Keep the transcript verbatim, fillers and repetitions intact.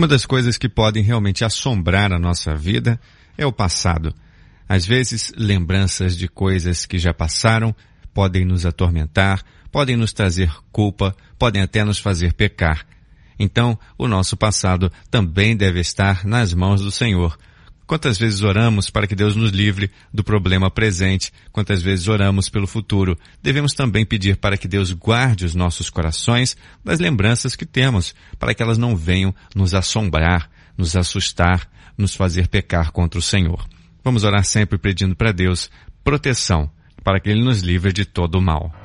Uma das coisas que podem realmente assombrar a nossa vida é o passado. Às vezes, lembranças de coisas que já passaram podem nos atormentar, podem nos trazer culpa, podem até nos fazer pecar. Então, o nosso passado também deve estar nas mãos do Senhor. Quantas vezes oramos para que Deus nos livre do problema presente, quantas vezes oramos pelo futuro. Devemos também pedir para que Deus guarde os nossos corações das lembranças que temos, para que elas não venham nos assombrar, nos assustar, nos fazer pecar contra o Senhor. Vamos orar sempre pedindo para Deus proteção, para que Ele nos livre de todo o mal.